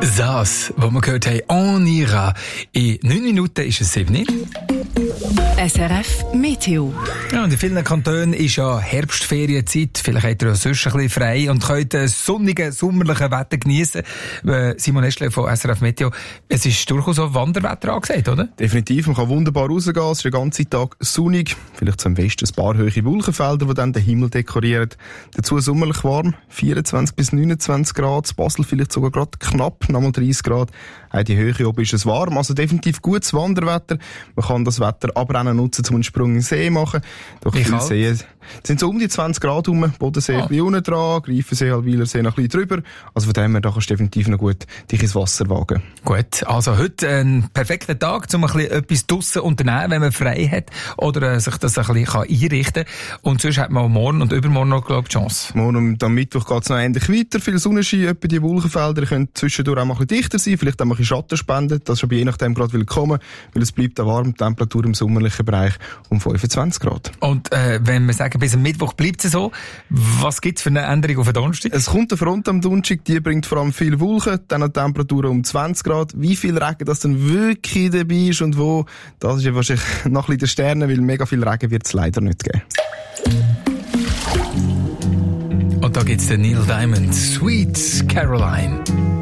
Das, was wir gehört haben, on ira. In 9 Minuten ist es 7. SRF Meteo. Ja, und in vielen Kantonen ist ja Herbstferienzeit. Vielleicht habt ihr ja sonst ein bisschen frei und könnt sonnige, sommerliche Wetter geniessen. Simon Eschle von SRF Meteo. Es ist durchaus auch Wanderwetter angesagt, oder? Definitiv. Man kann wunderbar rausgehen. Es ist den ganzen Tag sonnig. Vielleicht zum Westen ein paar hohe Wolkenfelder, die dann den Himmel dekorieren. Dazu sommerlich warm. 24 bis 29 Grad. In Basel vielleicht sogar gerade knapp, nochmal 30 Grad. Auch die Höhe oben ist es warm. Also definitiv gutes Wanderwetter. Man kann das Wetter abrennen nutzen, um einen Sprung in den See machen. Doch viele Seen sind so um die 20 Grad rum. Bodensee ein bisschen unten dran, Greifensee, Halwilersee noch ein bisschen drüber. Also von dem her, da kannst du definitiv noch gut dich ins Wasser wagen. Gut, also heute ein perfekter Tag, um ein bisschen etwas draussen unternehmen, wenn man frei hat oder sich das ein bisschen einrichten kann. Und sonst hat man morgen und übermorgen noch, glaube ich, die Chance. Morgen und am Mittwoch geht es noch ähnlich weiter. Viel Sonnenschein, etwa die Wolkenfelder können zwischendurch auch mal ein bisschen dichter sein, vielleicht auch mal ein bisschen Schatten spenden. Das ist aber je nachdem gerade willkommen, weil es bleibt eine warme Temperatur im sommerlichen Bereich um 25 Grad. Und wenn wir sagen, bis am Mittwoch bleibt es so, was gibt es für eine Änderung auf den Donnerstag? Es kommt eine Front am Donnerstag, die bringt vor allem viel Wolken, dann eine Temperatur um 20 Grad. Wie viel Regen das dann wirklich dabei ist und wo, das ist ja wahrscheinlich noch ein bisschen der Sterne, weil mega viel Regen wird es leider nicht geben. Und da gibt's den Neil Diamond, Sweet Caroline.